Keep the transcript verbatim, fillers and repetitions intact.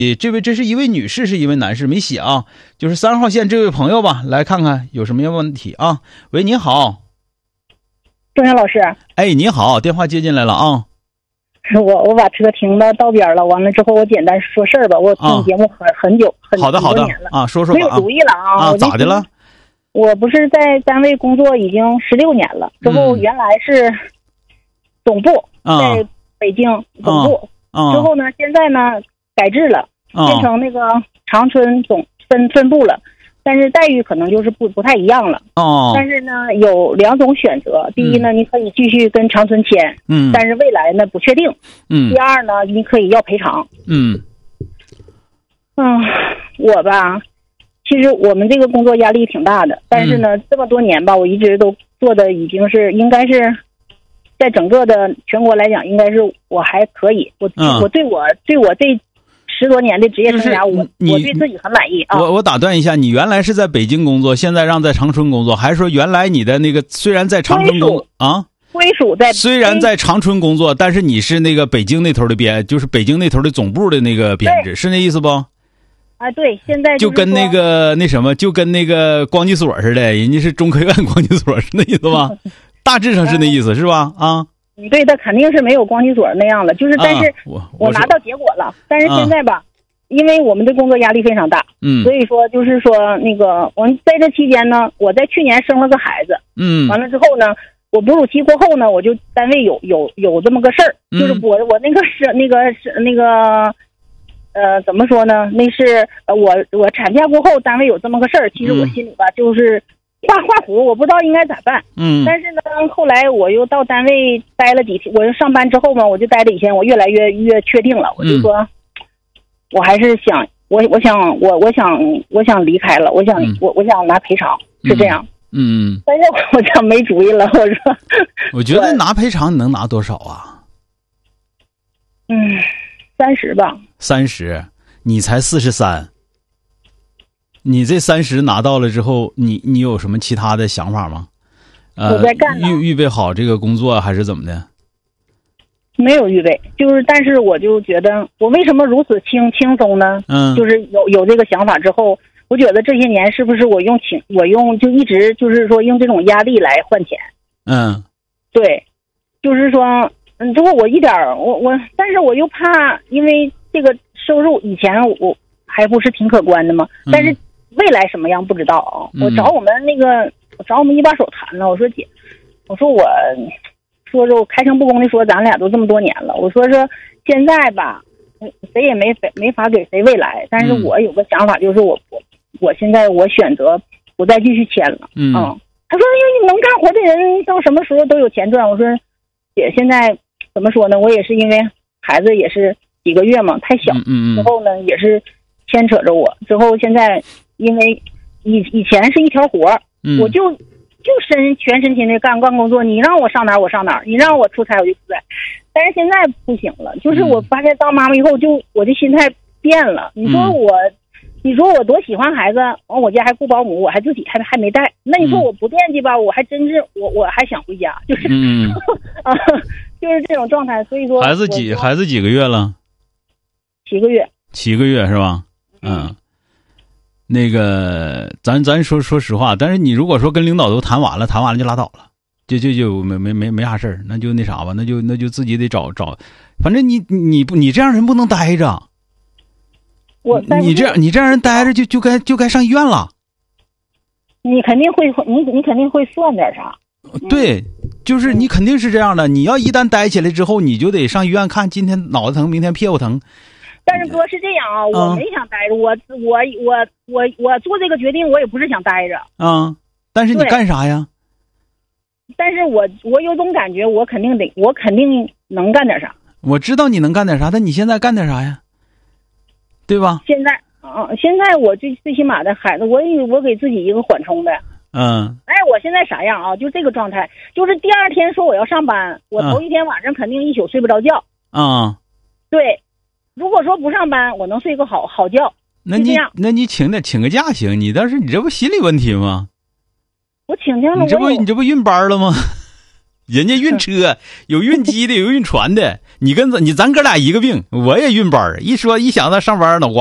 这位这是一位女士，是一位男士，没写啊，就是三号线这位朋友吧，来看看有什么问题啊。喂，你好， 钟晓老师。 哎，你好，电话接进来了啊。 我我把车停到道边了，完了之后我简单说事儿吧。我听节目很、啊、很久很好的好的啊，说说吧。 没有主意了啊。 啊，咋的了？ 我不是在单位工作已经十六年了，之后原来是总部、嗯、在北京总部、嗯嗯、之后呢，现在呢改制了，变成那个长春总分分部了，但是待遇可能就是不不太一样了。哦。但是呢，有两种选择。第一呢，嗯、你可以继续跟长春签，嗯，但是未来呢不确定。嗯。第二呢，你可以要赔偿。嗯。嗯，我吧，其实我们这个工作压力挺大的，但是呢，嗯、这么多年吧，我一直都做的已经是应该是，在整个的全国来讲，应该是我还可以。我、嗯、我对我对我这。十多年的职业生涯，我我对自己很满意啊。 我我打断一下，你原来是在北京工作，现在让在长春工作，还是说原来你的那个虽然在长春工啊， 归属在虽然在长春工作，但是你是那个北京那头的编，就是北京那头的总部的那个编制，是那意思不？ 啊，对，现在就跟那个那什么，就跟那个光机所似的，人家是中科院光机所，是那意思吧？大致上是那意思，是吧？啊。 对，他肯定是没有光机所那样的，就是但是我我拿到结果了，但是现在吧，啊、因为我们的工作压力非常大，嗯，所以说就是说那个我们在这期间呢，我在去年生了个孩子，嗯，完了之后呢，我哺乳期过后呢，我就单位有有有这么个事儿，嗯、就是我我那个是那个是那个呃怎么说呢？那是呃我我产假过后单位有这么个事儿，其实我心里吧就是。画画符，我不知道应该咋办。嗯，但是呢，后来我又到单位待了几天，我又上班之后嘛，我就待了几天，我越来越越确定了，我就说，嗯、我还是想，我我想我我想我想离开了，我想、嗯、我我想拿赔偿，是这样。嗯，但是我想没主意了，我说。 我觉得拿赔偿你能拿多少啊？ 嗯，三十吧。三十，你才四十三。你这三十拿到了之后，你你有什么其他的想法吗？呃， 我在干呢。 预预备好这个工作还是怎么的？ 没有预备，就是但是我就觉得我为什么如此轻轻松呢？嗯，就是有有这个想法之后，我觉得这些年是不是我用情我用就一直就是说用这种压力来换钱？嗯，对，就是说，嗯，如果我一点我我，但是我又怕，因为这个收入以前我还不是挺可观的嘛，嗯、但是。未来什么样不知道啊！我找我们那个，我找我们一把手谈了。我说姐，我说我，说说我开诚布公的说，咱俩都这么多年了。我说说现在吧，谁也没没法给谁未来。但是我有个想法，就是我我我现在我选择不再继续签了。嗯，嗯他说哎，能干活的人到什么时候都有钱赚。我说姐，现在怎么说呢？我也是因为孩子也是几个月嘛，太小。嗯嗯。之后呢，也是牵扯着我。之后现在。因为以以前是一条活儿，嗯、我就就身全身心的干干工作，你让我上哪儿我上哪儿，你让我出差我就出差。但是现在不行了，就是我发现当妈妈以后，就我的心态变了。你说我，嗯、你说我多喜欢孩子，完我家还雇保姆，我还自己还还没带。那你说我不惦记吧，我还真是我我还想回家，就是、嗯、啊，就是这种状态。所以说， 孩子几孩子几个月了？ 七个月。 七个月是吧？嗯。嗯那个，咱咱说说实话，但是你如果说跟领导都谈完了，谈完了就拉倒了，就就就没没没没啥事儿，那就那啥吧，那就那就自己得找找，反正你你不你这样人不能待着， 我你这样你这样人待着就就该就该上医院了。 你肯定会你你肯定会算点啥？ 对，就是你肯定是这样的。你要一旦待起来之后，你就得上医院看，今天脑子疼，明天屁股疼。 但是哥是这样啊，我没想待着，我我我我我做这个决定，我也不是想待着啊。但是你干啥呀？ 但是我我有种感觉，我肯定得，我肯定能干点啥。 我知道你能干点啥，但你现在干点啥呀？对吧？ 现在啊，现在我最最起码的孩子，我我给自己一个缓冲的。嗯。哎，我现在啥样啊？就这个状态，就是第二天说我要上班，我头一天晚上肯定一宿睡不着觉。啊。对。如果说不上班，我能睡个好好觉。 那你那你请点请个假行，你倒是你这不心理问题吗？ 我请假了， 你这不你这不晕班了吗？ 人家运车有运机的，有运船的，你跟咱你咱哥俩一个病，我也运班，一说一想到上班脑瓜